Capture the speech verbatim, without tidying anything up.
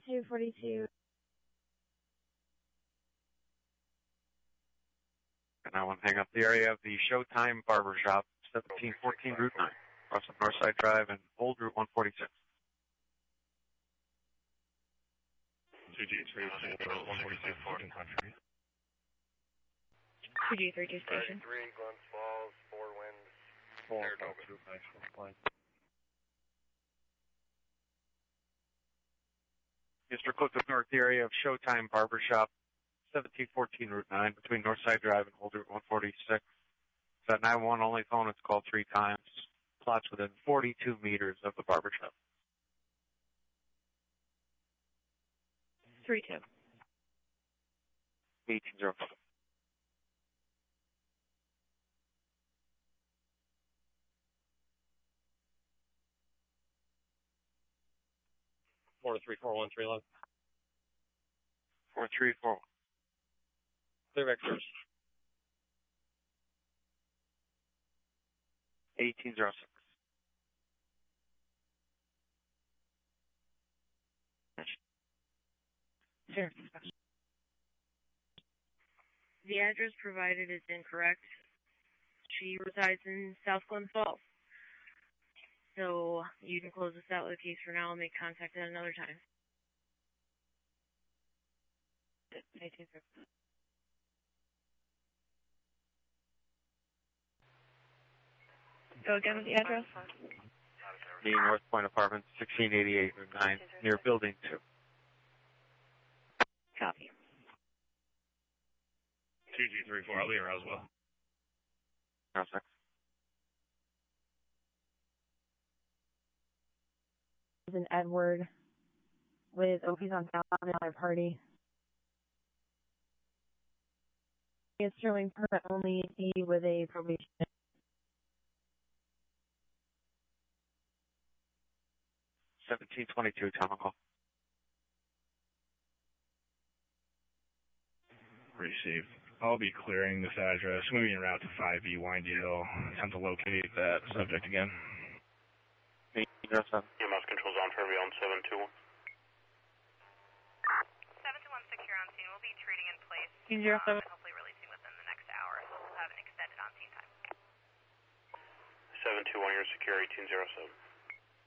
two forty-two. And I want to hang up the area of the Showtime Barbershop, seventeen fourteen Route nine, across the Northside Drive and Old Route one forty-six. two G three four, one forty-six, fourteen country. two G thirty-two station. three, Glens Falls, four winds. Four, two, actual flight. Mister Clifton North, the area of Showtime Barbershop, seventeen fourteen Route nine, between Northside Drive and Old Route one forty-six. It's that nine one one only phone. It's called three times. Plots within forty-two meters of the barbershop. three two. eighteen oh five. four three four one three one. four three four one. Clear vectors. eighteen oh six. Sure. The address provided is incorrect. She resides in South Glens Falls. So you can close this out with the case for now and make contact at another time. Go again with the address. The North Point Apartments, sixteen eighty-eight Route nine, near Building two. Copy. two G three four, I'll be around as well. oh six. An Edward with Opie's on South on our party. It's showing permit only with a probation. seventeen twenty-two, Tomaco. Received. I'll be clearing this address, moving en route to five B Windy Hill. Attempt to locate that subject again. eighteen oh seven. E M S controls on for beyond seven two one. seven two one secure on scene. We'll be treating in place. eighteen oh seven. Um, hopefully releasing within the next hour, so we'll have an extended on scene time. seven two one, you're secure, eighteen oh seven.